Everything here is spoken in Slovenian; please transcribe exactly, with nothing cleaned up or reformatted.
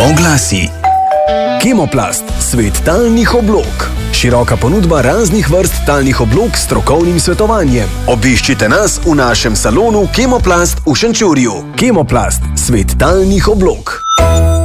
Oglasi. Kemoplast, svet talnih oblog. Široka ponudba raznih vrst talnih oblog s strokovnim svetovanjem. Obiščite nas v našem salonu Kemoplast v Šenčurju. Kemoplast, svet talnih oblog.